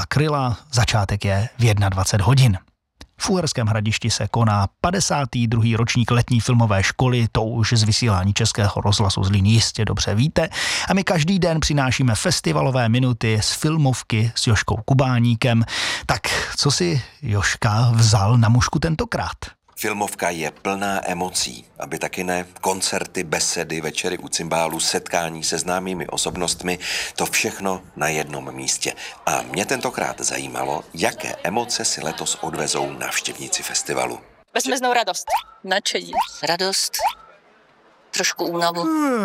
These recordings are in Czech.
Kryla. Začátek je v 21 hodin. V Uherském Hradišti se koná 52. ročník letní filmové školy, to už z vysílání Českého rozhlasu Zlín jistě dobře víte. A my každý den přinášíme festivalové minuty z filmovky s Jožkou Kubáníkem. Tak co si Jožka vzal na mušku tentokrát? Filmovka je plná emocí, aby taky ne koncerty, besedy, večery u cymbálu, setkání se známými osobnostmi, to všechno na jednom místě. A mě tentokrát zajímalo, jaké emoce si letos odvezou návštěvníci festivalu. Bezmeznou radost. Nadšení. Radost. Trošku únavu.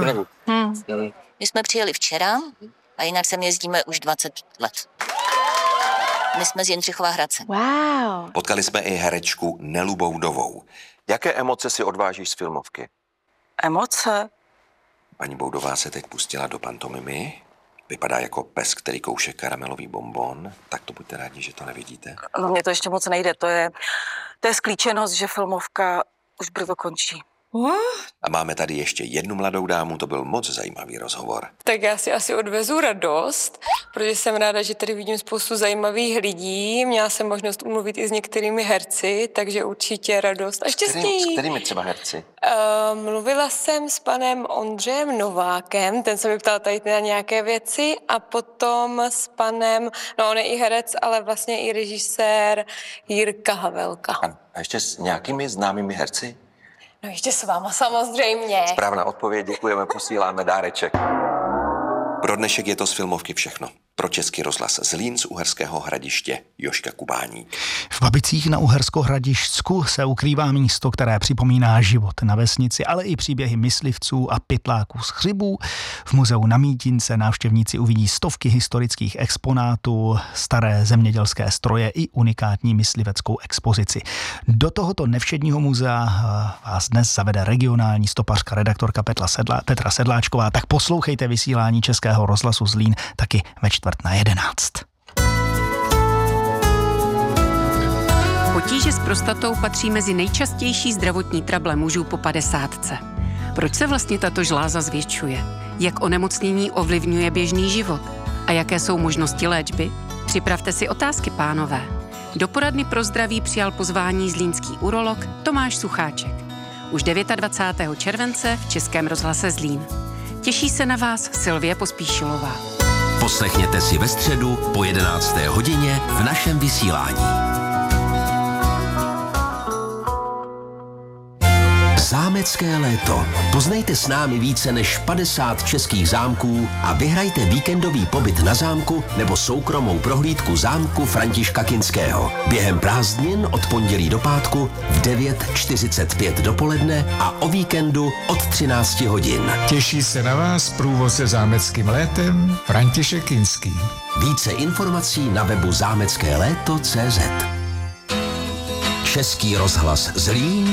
My jsme přijeli včera a jinak sem jezdíme už 20 let. My jsme z Jindřichova Hradce. Wow. Potkali jsme i herečku Nelu Boudovou. Jaké emoce si odvážíš z filmovky? Emoce? Paní Boudová se teď pustila do pantomimy. Vypadá jako pes, který kouše karamelový bonbon. Tak to buďte rádi, že to nevidíte. No mně to ještě moc nejde. To je sklíčenost, že filmovka už brzo končí. A máme tady ještě jednu mladou dámu, to byl moc zajímavý rozhovor. Tak já si asi odvezu radost, protože jsem ráda, že tady vidím spoustu zajímavých lidí. Měla jsem možnost umluvit i s některými herci, takže určitě radost a štěstí. S kterými třeba herci? Mluvila jsem s panem Ondřejem Novákem, ten se mi ptal tady na nějaké věci, a potom s panem, no on je i herec, ale vlastně i režisér Jirka Havelka. A ještě s nějakými známými herci? No ještě s váma samozřejmě. Správná odpověď, děkujeme, posíláme dáreček. Pro dnešek je to z filmovky všechno. Pro Český rozhlas Zlín z Uherského Hradiště Jožka Kubáník. V Babicích na Uhersko-Hradišťsku se ukrývá místo, které připomíná život na vesnici, ale i příběhy myslivců a pytláků z hřibů. V muzeu na Mítince návštěvníci uvidí stovky historických exponátů, staré zemědělské stroje i unikátní mysliveckou expozici. Do tohoto nevšedního muzea vás dnes zavede regionální stopařka, redaktorka Petra Sedláčková. Tak poslouchejte vysílání Českého rozhlasu Zlín taky ve 10:45. Potíže s prostatou patří mezi nejčastější zdravotní trable mužů po 50. Proč se vlastně tato žláza zvětšuje? Jak onemocnění ovlivňuje běžný život? A jaké jsou možnosti léčby? Připravte si otázky, pánové. Do poradny pro zdraví přijal pozvání zlínský urolog Tomáš Sucháček. Už 29. července v Českém rozhlase Zlín. Těší se na vás Sylvie Pospíšilová. Poslechněte si ve středu po 11. hodině v našem vysílání. Zámecké léto. Poznejte s námi více než 50 českých zámků a vyhrajte víkendový pobyt na zámku nebo soukromou prohlídku zámku Františka Kinského. Během prázdnin od pondělí do pátku v 9:45 dopoledne a o víkendu od 13 hodin. Těší se na vás průvodce zámeckým létem František Kinský. Více informací na webu zámeckéléto.cz. Český rozhlas Zlín